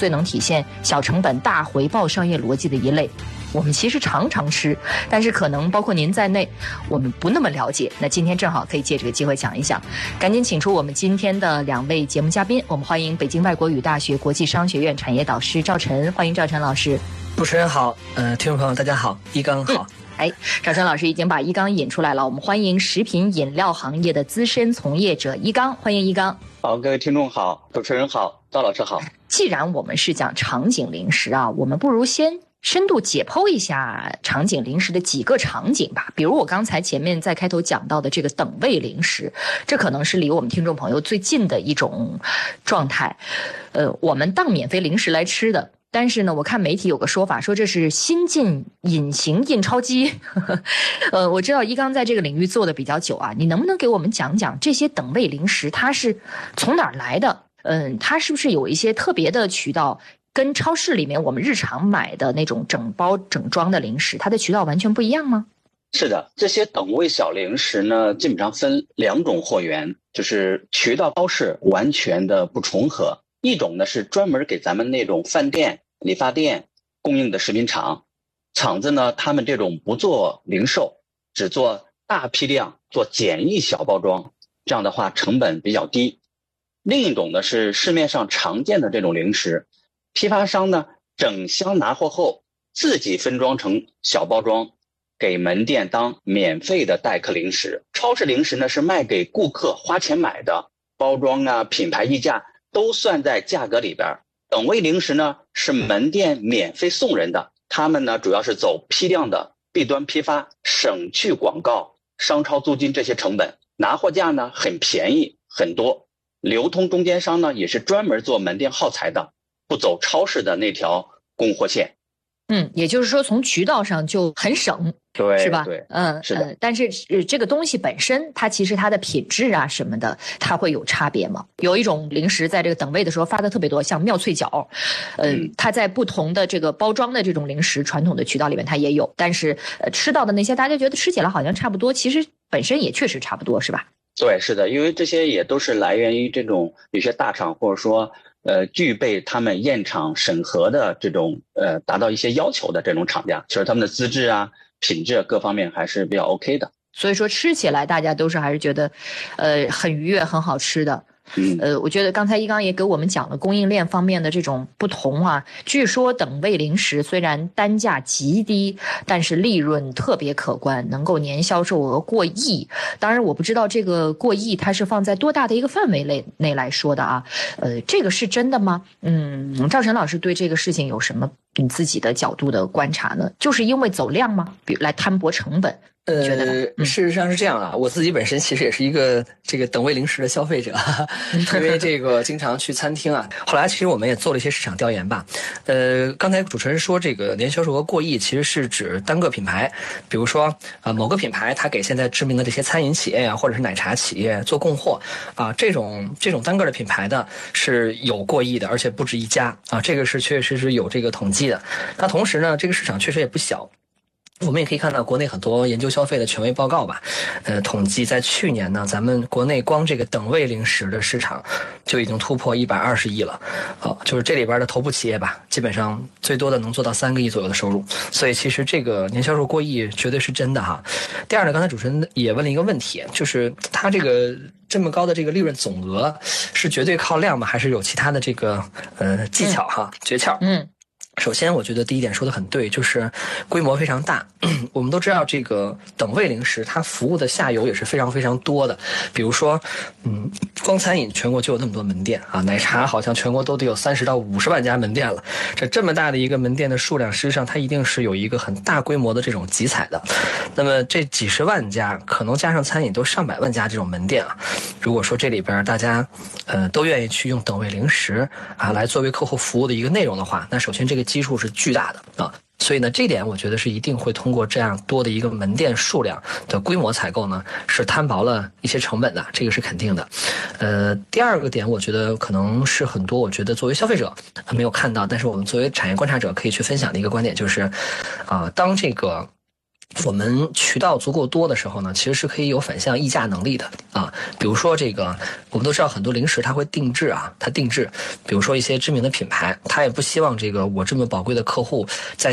最能体现小成本大回报商业逻辑的一类。我们其实常常吃，但是可能包括您在内，我们不那么了解。那今天正好可以借这个机会讲一讲，赶紧请出我们今天的2位节目嘉宾。我们欢迎北京外国语大学国际商学院产业导师赵晨，欢迎赵晨老师。 主持人好，听众朋友大家好，一刚好。 赵晨老师已经把一刚引出来了，我们欢迎食品饮料行业的资深从业者一刚，欢迎一刚。 好，各位听众好，主持人好，赵老师好。 既然我们是讲场景零食啊，我们不如先深度解剖一下场景零食的几个场景吧。比如我刚才前面在开头讲到的这个等位零食，这可能是离我们听众朋友最近的一种状态。我们当免费零食来吃的，但是呢，我看媒体有个说法，说这是新进隐形印钞机。我知道一刚在这个领域做的比较久啊，你能不能给我们讲讲这些等位零食它是从哪儿来的？它是不是有一些特别的渠道？跟超市里面我们日常买的那种整包整装的零食，它的渠道完全不一样吗？ 是的，这些等位小零食呢，基本上分2种货源，就是渠道超市完全的不重合。一种呢是专门给咱们那种饭店、理发店供应的食品厂子呢，他们这种不做零售，只做大批量、做简易小包装，这样的话成本比较低。另一种呢是市面上常见的这种零食，批发商呢整箱拿货后自己分装成小包装，给门店当免费的待客零食。超市零食呢是卖给顾客花钱买的，包装啊、品牌溢价都算在价格里边。等位零食呢是门店免费送人的，他们呢主要是走批量的 B 端批发，省去广告、商超租金这些成本，拿货价呢很便宜很多。流通中间商呢也是专门做门店耗材的，不走超市的那条供货线。 也就是说从渠道上就很省， 对， 是吧？ 对，是的。 但是这个东西本身它其实它的品质啊什么的，它会有差别吗？有一种零食在这个等位的时候发的特别多，像妙脆角，它在不同的这个包装的这种零食传统的渠道里面它也有，但是吃到的那些大家觉得吃起来好像差不多，其实本身也确实差不多，是吧？ 对，是的，因为这些也都是来源于这种有些大厂或者说具备他们验厂审核的这种达到一些要求的这种厂家，其实他们的资质啊、品质各方面还是比较 OK 的。 所以说吃起来大家都是还是觉得很愉悦、很好吃的。我觉得刚才一刚也给我们讲了供应链方面的这种不同啊。据说等位零食虽然单价极低，但是利润特别可观，能够年销售额过亿。当然我不知道这个过亿它是放在多大的一个范围内来说的啊。这个是真的吗？赵晨老师对这个事情有什么你自己的角度的观察呢？就是因为走量吗？比如来摊薄成本？ 事实上是这样啊，我自己本身其实也是一个这个等位零食的消费者，因为这个经常去餐厅啊。后来其实我们也做了一些市场调研吧。刚才主持人说这个年销售额过亿，其实是指单个品牌，比如说某个品牌它给现在知名的这些餐饮企业啊，或者是奶茶企业做供货啊，这种单个的品牌的是有过亿的，而且不止一家啊，这个是确确实实有这个统计的。那同时呢，这个市场确实也不小。我们也可以看到国内很多研究消费的权威报告吧，统计在去年呢，咱们国内光这个等位零食的市场就已经突破120亿了，就是这里边的头部企业吧，基本上最多的能做到3个亿左右的收入，所以其实这个年销售过亿绝对是真的哈。第二呢，刚才主持人也问了一个问题，就是它这个这么高的这个利润总额是绝对靠量吗？还是有其他的这个技巧哈、诀窍？首先我觉得第一点说得很对，就是规模非常大。我们都知道这个等位零食它服务的下游也是非常非常多的，比如说光餐饮全国就有那么多门店啊，奶茶好像全国都得有30到50万家门店了。这么大的一个门店的数量，实际上它一定是有一个很大规模的这种集采的。那么这几十万家，可能加上餐饮都上百万家这种门店啊，如果说这里边大家都愿意去用等位零食啊来作为客户服务的一个内容的话，那首先这个基数是巨大的啊。所以呢，这点我觉得是一定会通过这样多的一个门店数量的规模采购呢，是摊薄了一些成本的，这个是肯定的。第二个点，我觉得可能是很多我觉得作为消费者没有看到，但是我们作为产业观察者可以去分享的一个观点，就是当这个我们渠道足够多的时候呢，其实是可以有反向议价能力的啊。比如说这个，我们都知道很多零食它会定制啊，它定制，比如说一些知名的品牌，它也不希望这个我这么宝贵的客户在